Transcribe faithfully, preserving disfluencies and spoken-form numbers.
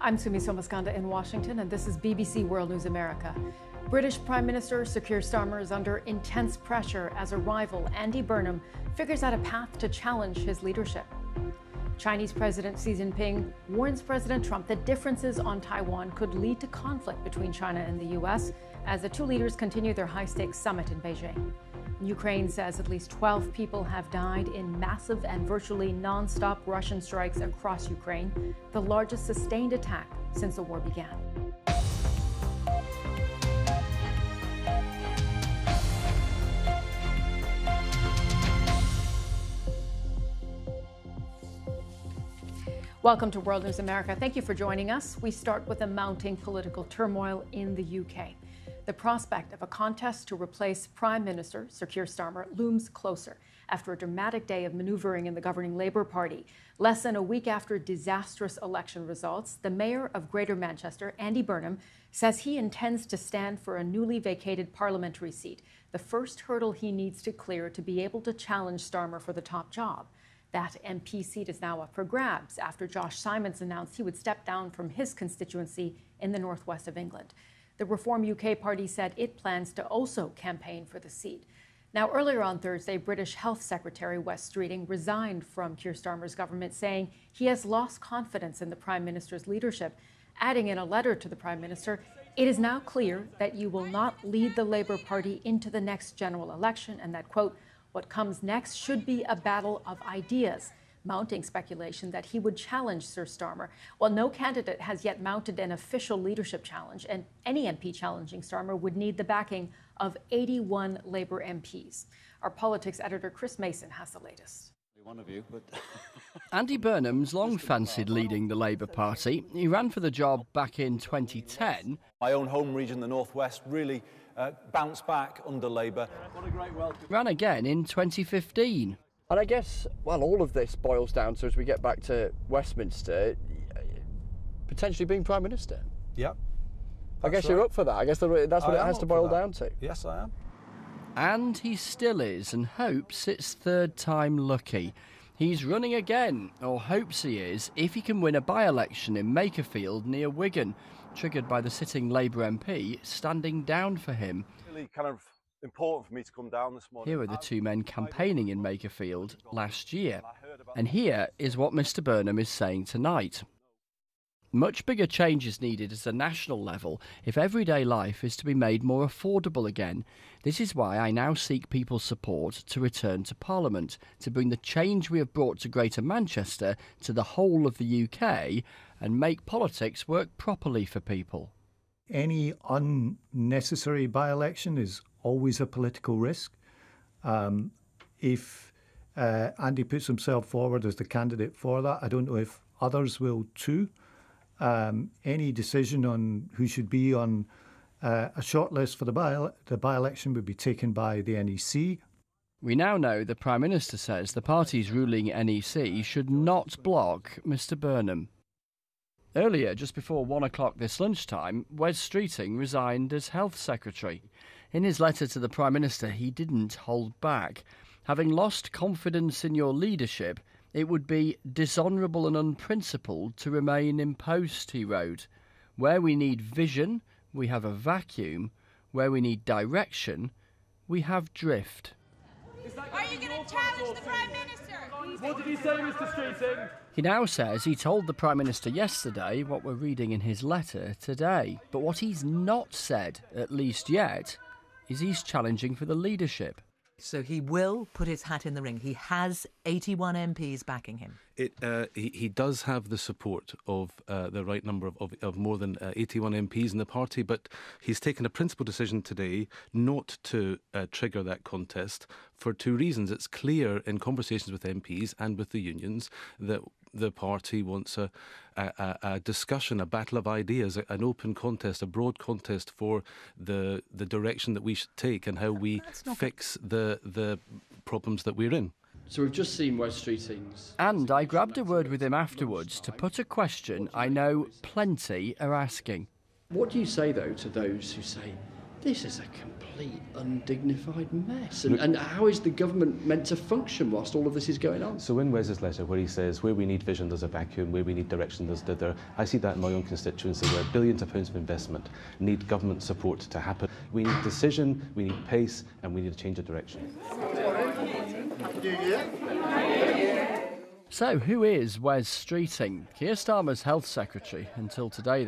I'm Sumi Somaskanda in Washington, and this is B B C World News America. British Prime Minister Sir Keir Starmer is under intense pressure as a rival, Andy Burnham, figures out a path to challenge his leadership. Chinese President Xi Jinping warns President Trump that differences on Taiwan could lead to conflict between China and the U S as the two leaders continue their high-stakes summit in Beijing. Ukraine says at least twelve people have died in massive and virtually non-stop Russian strikes across Ukraine, the largest sustained attack since the war began. Welcome to World News America. Thank you for joining us. We start with the mounting political turmoil in the U K. The prospect of a contest to replace Prime Minister Sir Keir Starmer looms closer after a dramatic day of maneuvering in the governing Labour Party. Less than a week after disastrous election results, the Mayor of Greater Manchester, Andy Burnham, says he intends to stand for a newly vacated parliamentary seat, the first hurdle he needs to clear to be able to challenge Starmer for the top job. That M P seat is now up for grabs after Josh Simons announced he would step down from his constituency in the northwest of England. The Reform U K party said it plans to also campaign for the seat. Now, earlier on Thursday, British Health Secretary Wes Streeting resigned from Keir Starmer's government, saying he has lost confidence in the Prime Minister's leadership, adding in a letter to the Prime Minister, "It is now clear that you will not lead the Labour Party into the next general election," and that, quote, "what comes next should be a battle of ideas," mounting speculation that he would challenge Sir Starmer. While no candidate has yet mounted an official leadership challenge, and any M P challenging Starmer would need the backing of eighty-one Labour M Ps. Our politics editor Chris Mason has the latest. One of you, but Andy Burnham's long fancied leading the Labour Party. He ran for the job back in twenty ten. My own home region, the North West, really uh, bounced back under Labour. What a great welcome. Ran again in twenty fifteen. And I guess, well, all of this boils down to, as we get back to Westminster, potentially being Prime Minister. Yep. I guess right. You're up for that. I guess that's what I it has to boil down to. Yes, I am. And he still is, and hopes it's third time lucky. He's running again, or hopes he is, if he can win a by-election in Makerfield near Wigan, triggered by the sitting Labour M P standing down for him. Really kind of important for me to come down this morning. Here are the two men campaigning in Makerfield last year, and here is what Mr Burnham is saying tonight. Much bigger change is needed at a national level if everyday life is to be made more affordable again. This is why I now seek people's support to return to Parliament, to bring the change we have brought to Greater Manchester to the whole of the U K and make politics work properly for people. Any unnecessary by-election is always a political risk. Um, if uh, Andy puts himself forward as the candidate for that, I don't know if others will too. Um, any decision on who should be on uh, a shortlist for the by the by-election would be taken by the N E C. We now know the Prime Minister says the party's ruling N E C should not block Mr Burnham. Earlier, just before one o'clock this lunchtime, Wes Streeting resigned as Health Secretary. In his letter to the Prime Minister, he didn't hold back. Having lost confidence in your leadership, it would be dishonourable and unprincipled to remain in post, he wrote. Where we need vision, we have a vacuum. Where we need direction, we have drift. Are you going to challenge the Prime Minister? What did he say, Mr Streeting? He now says he told the Prime Minister yesterday what we're reading in his letter today. But what he's not said, at least yet, is he's challenging for the leadership. So he will put his hat in the ring. He has eighty-one M Ps backing him. It, uh, he, he does have the support of uh, the right number of, of, of more than uh, eighty-one M Ps in the party, but he's taken a principled decision today not to uh, trigger that contest for two reasons. It's clear in conversations with M Ps and with the unions that the party wants a, a, a discussion, a battle of ideas, an open contest, a broad contest for the the direction that we should take and how we fix the the problems that we're in. So we've just seen Wes Streeting's. And I grabbed a word with him afterwards to put a question I know plenty are asking. What do you say, though, to those who say This is a complete undignified mess. And, and how is the government meant to function whilst all of this is going on? So in Wes's letter, where he says, where we need vision, there's a vacuum, where we need direction, there's dither, I see that in my own constituency, where billions of pounds of investment need government support to happen. We need decision, we need pace, and we need a change of direction. So, who is Wes Streeting? Keir Starmer's health secretary until today.